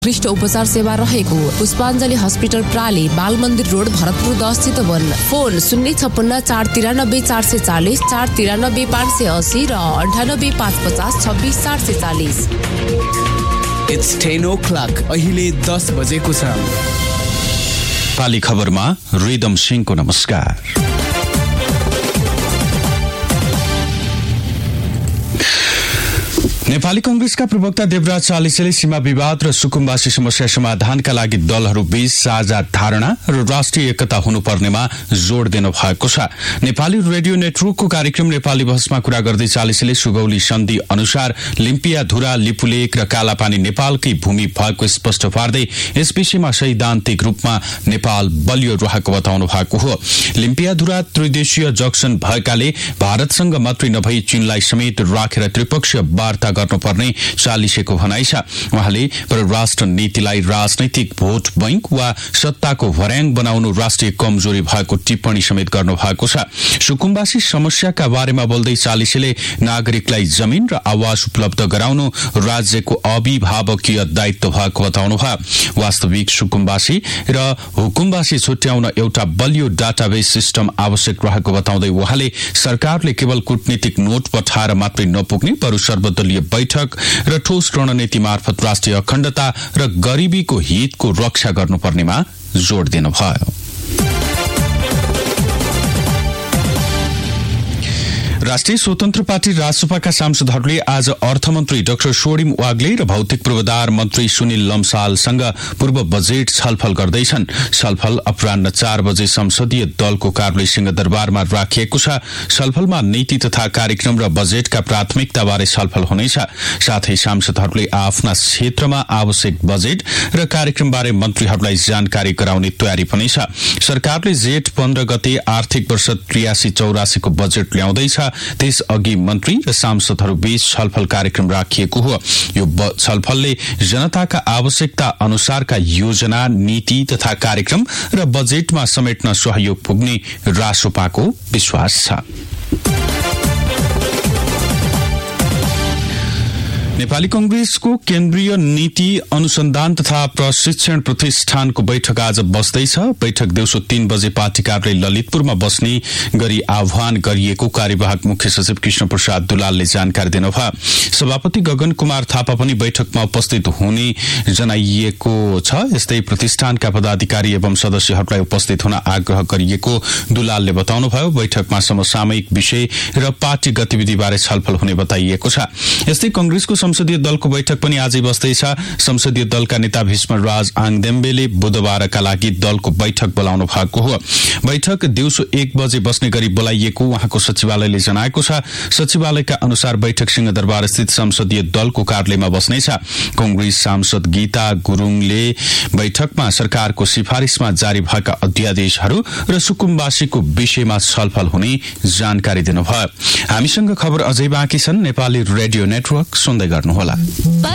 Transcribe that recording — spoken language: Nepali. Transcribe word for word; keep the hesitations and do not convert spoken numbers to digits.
उत्कृष्ट उपचार सेवा रहेको पुष्पाञ्जली हस्पिटल प्राली बाल मन्दिर रोड भरतपुर दस चितवन। फोन शून्य छप्पन्न चार तिरानब्बे चार सय चालिस चार तिरानब्बे पाँच सय अस्सी र अन्ठानब्बे पाँच पचास छब्बिस चार सय चालिस। It's ten o'clock. अहिले दस बजेको छ। पाली खबरमा रिदम सिंहको नमस्कार। नेपाली कांग्रेसका प्रवक्ता देवराज चालिसेले सीमा विवाद र सुकुम्बासी समस्या समाधानका लागि दलहरू बीच साझा धारणा र राष्ट्रिय एकता हुनुपर्नेमा जोड़ दिनु भएको छ। नेपाली रेडियो नेटवर्कको कार्यक्रम नेपाली भाषामा कुरा गर्दै चालिसेले सुगौली सन्धि अनुसार लिम्पिया धुरा लिपुलेक र कालापानी नेपालकै भूमि भएको स्पष्ट पार्दै यस विषयमा सैद्धान्तिक रूपमा नेपाल बलियो रहेको बताउनु भएको हो। लिम्पिया धुरा त्रिदेशीय जक्सन भएकाले भारतसँग मात्रै नभई चीनलाई समेत राखेर त्रिपक्षीय वार्ता गर्नुपर्ने चालिसेको भनाइ छ। उहाँले परराष्ट्र नीतिलाई राजनैतिक भोट बैंक वा सत्ताको भर्याङ बनाउनु राष्ट्रिय कमजोरी भएको टिप्पणी समेत गर्नु भएको छ। सुकुम्बासी समस्याका बारेमा बोल्दै चालिसेले नागरिकलाई जमीन र आवास उपलब्ध गराउनु राज्यको अभिभावकीय दायित्व भएको बताउनुभयो। वास्तविक सुकुम्बासी र हुकुम्बासी छुट्याउन एउटा बलियो डाटाबेस सिस्टम आवश्यक रहेको बताउँदै उहाँले सरकारले केवल कूटनीतिक नोट पठाएर मात्रै नपुग्ने बरु सर्वदलीय बैठक र ठोस रणनीति मार्फत राष्ट्रिय अखण्डता र गरीबीको हितको रक्षा गर्नुपर्नेमा जोड़ दिनुभयो। राष्ट्रिय स्वतन्त्र पार्टी राजसपाका सांसदहरूले आज अर्थमन्त्री डाक्टर सोडिम वाग्ले र भौतिक पूर्वाधार मन्त्री सुनिल लम्सालसँग पूर्व बजेट छलफल गर्दैछन्। छलफल अपराह्न चार बजे संसदीय दलको कार्यालय सिंहदरबारमा राखिएको छ। छलफलमा नीति तथा कार्यक्रम र बजेटका प्राथमिकताबारे छलफल हुनेछ। साथै सांसदहरूले आफ्ना क्षेत्रमा आवश्यक बजेट र कार्यक्रमबारे मन्त्रीहरूलाई जानकारी गराउने तयारी पनि छ। सरकारले जेठ पन्ध्र गते आर्थिक वर्ष त्रियासी चौरासीको बजेट ल्याउँदैछ। त्यसअघि मन्त्री र सांसदहरू बीच छलफल कार्यक्रम राखिएको हो। यो छलफलले जनताका आवश्यकता अनुसारका योजना, नीति तथा कार्यक्रम र बजेटमा समेट्न सहयोग पुग्ने रासोपाको विश्वास छ। नेपाली कांग्रेसको केन्द्रीय नीति अनुसन्धान तथा प्रशिक्षण प्रतिष्ठानको बैठक आज बस्दैछ। बैठक दिउँसो तीन बजे पार्टी कार्यालय ललितपुरमा बस्ने गरी आह्वान गरिएको कार्यवाहक मुख्य सचिव कृष्ण प्रसाद दुलालले जानकारी दिनुभयो। सभापति गगन कुमार थापा पनि बैठकमा उपस्थित हुने जनाइएको छ। यस्तै प्रतिष्ठानका पदाधिकारी एवं सदस्यहरूलाई उपस्थित हुन आग्रह गरिएको दुलालले बताउनुभयो। बैठकमा समसामयिक विषय र पार्टी गतिविधिबारे छलफल हुने बताइएको छ। यस्तै कांग्रेसको संसदीय दलको बैठक पनि आजै बस्दैछ। संसदीय दलका नेता भीष्मराज आङदेम्बेले बुधबारका लागि दलको बैठक बोलाउनु भएको हो। बैठक दिउँसो एक बजे बस्ने गरी बोलाइएको उहाँको सचिवालयले जनाएको छ। सचिवालयका अनुसार बैठक सिंहदरबार स्थित संसदीय दलको कार्यालयमा बस्नेछ। कांग्रेस सांसद गीता गुरूङले बैठकमा सरकारको सिफारिशमा जारी भएका अध्यादेशहरू र सुकुम्बासीको विषयमा छलफल हुने जानकारी दिनुभयो। हामीसँग खबर अझै बाँकी छन्। नेपाली रेडियो नेटवर्क सुन्दै गर्नुहोला।